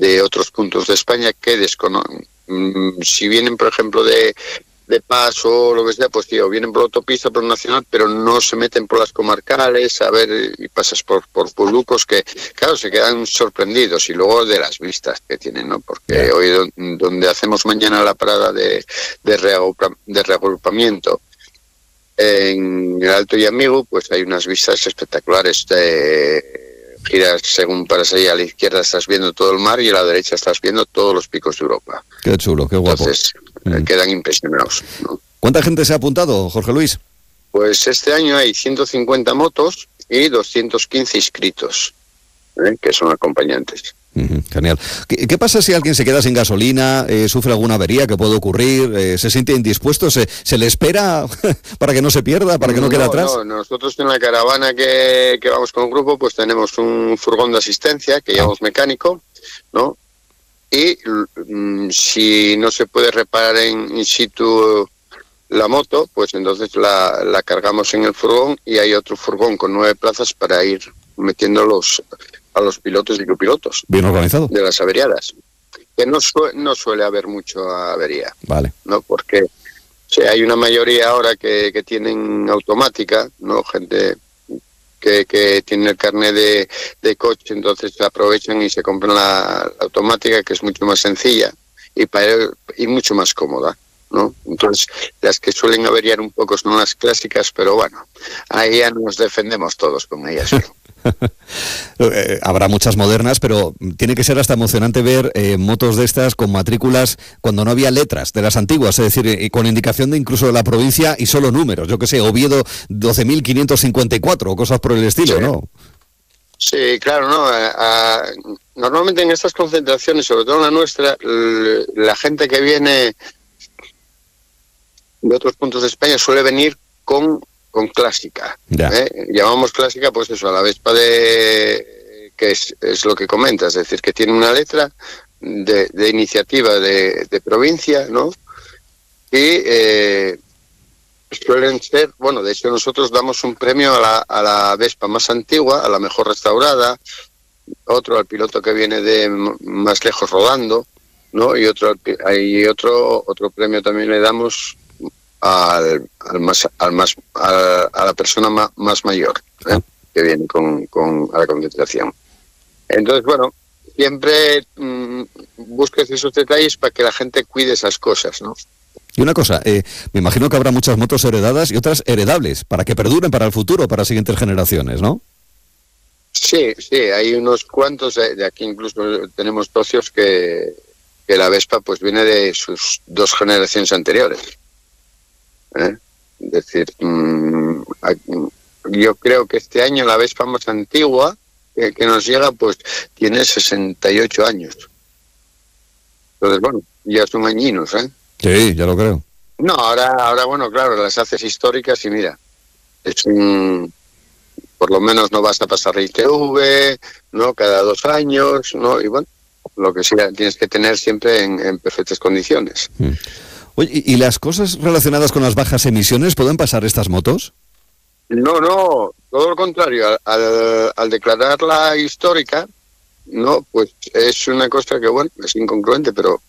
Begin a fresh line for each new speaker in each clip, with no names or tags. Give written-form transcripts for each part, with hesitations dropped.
de otros puntos de España que si vienen, por ejemplo, de paso o lo que sea, pues tío, vienen por autopista, por nacional, pero no se meten por las comarcales, a ver, y pasas por pueblucos que, claro, se quedan sorprendidos, y luego de las vistas que tienen, ¿no? Porque hoy donde hacemos mañana la parada de reagrupamiento en el Alto Yamigo, pues hay unas vistas espectaculares. Giras según paras ahí a la izquierda, estás viendo todo el mar, y a la derecha estás viendo todos los picos de Europa.
Qué chulo, qué guapo.
Entonces, quedan impresionados, ¿no?
¿Cuánta gente se ha apuntado, Jorge Luis?
Pues este año hay 150 motos y 215 inscritos, que son acompañantes.
Genial. ¿Qué pasa si alguien se queda sin gasolina, sufre alguna avería que puede ocurrir, se siente indispuesto, se le espera para que no se pierda, para que no quede atrás?
No, nosotros en la caravana que vamos con el grupo, pues tenemos un furgón de asistencia que llamamos mecánico, ¿no? Y si no se puede reparar in situ la moto, pues entonces la cargamos en el furgón, y hay otro furgón con 9 plazas para ir metiendo a los pilotos y copilotos.
Bien organizado.
De las averiadas. Que no suele haber mucho avería.
Vale.
¿No? Porque hay una mayoría ahora que tienen automática, ¿no? Gente que tiene el carnet de coche, entonces aprovechan y se compran la automática, que es mucho más sencilla y mucho más cómoda, ¿no? Entonces, las que suelen averiar un poco son las clásicas, pero bueno, ahí ya nos defendemos todos con ellas.
Habrá muchas modernas, pero tiene que ser hasta emocionante ver motos de estas con matrículas cuando no había letras, de las antiguas, es decir, con indicación de incluso de la provincia y solo números, yo que sé, Oviedo 12.554 o cosas por el estilo,
sí.
¿no?
Sí, claro, ¿no? Normalmente en estas concentraciones, sobre todo en la nuestra, la gente que viene de otros puntos de España suele venir con clásica. Llamamos clásica, pues eso, a la Vespa que es lo que comentas, es decir, que tiene una letra de iniciativa de provincia, ¿no? Y suelen ser, bueno, de hecho nosotros damos un premio a la Vespa más antigua, a la mejor restaurada, otro al piloto que viene de más lejos rodando, ¿no? Y otro premio también le damos a la persona más mayor, que viene a la concentración. Entonces, bueno, siempre busques esos detalles para que la gente cuide esas cosas, ¿no?
Y una cosa, me imagino que habrá muchas motos heredadas y otras heredables, para que perduren para el futuro, para siguientes generaciones, ¿no?
Sí, hay unos cuantos, de aquí incluso tenemos socios que la Vespa pues viene de sus 2 generaciones anteriores. Es decir, yo creo que este año la Vespa más antigua que nos llega pues tiene 68 años. Entonces, bueno, ya son añinos, ¿eh?
Sí, ya lo creo.
No, ahora bueno, claro, las haces históricas y mira, por lo menos no vas a pasar ITV, ¿no? Cada 2 años, ¿no? Y bueno, lo que sea, tienes que tener siempre en perfectas condiciones.
Oye, ¿y las cosas relacionadas con las bajas emisiones pueden pasar estas motos?
No, todo lo contrario. Al declararla histórica, no, pues es una cosa que, bueno, es incongruente, pero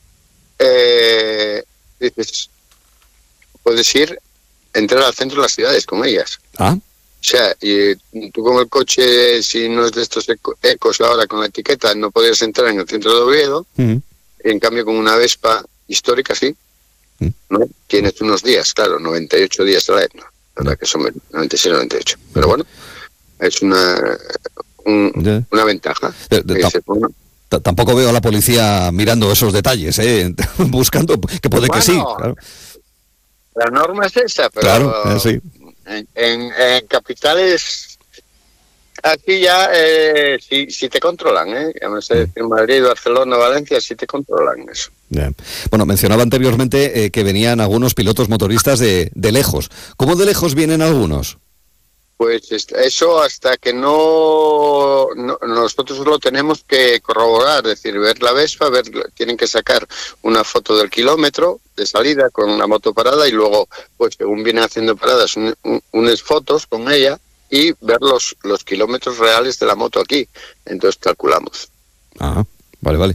dices, puedes entrar al centro de las ciudades con ellas. O sea, y tú con el coche, si no es de estos ecos ahora con la etiqueta, no podrías entrar en el centro de Oviedo. En cambio, con una Vespa histórica, sí. ¿No? Tienes unos días, claro, 98 días al año, la verdad que son 96, 98, pero bueno, es una ventaja.
Tampoco veo a la policía mirando esos detalles, buscando, que puede que sí. Claro.
La norma es esa, pero
claro, sí.
En capitales aquí ya sí te controlan, en Madrid, Barcelona, Valencia sí te controlan eso.
Bien. Bueno, mencionaba anteriormente que venían algunos pilotos motoristas de lejos. ¿Cómo de lejos vienen algunos?
Pues eso hasta que no nosotros lo tenemos que corroborar, es decir, ver la Vespa, tienen que sacar una foto del kilómetro de salida con una moto parada y luego, pues según vienen haciendo paradas, unas fotos con ella y ver los kilómetros reales de la moto aquí. Entonces calculamos.
Vale.